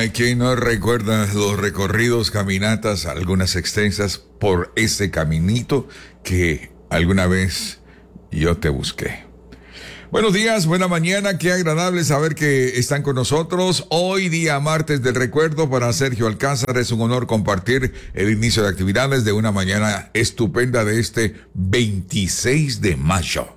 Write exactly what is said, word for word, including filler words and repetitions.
Ay, ¿quién no recuerda los recorridos, caminatas, algunas extensas por ese caminito que alguna vez yo te busqué? Buenos días, buena mañana, qué agradable saber que están con nosotros. Hoy día martes del recuerdo para Sergio Alcázar, es un honor compartir el inicio de actividades de una mañana estupenda de este veintiséis de mayo.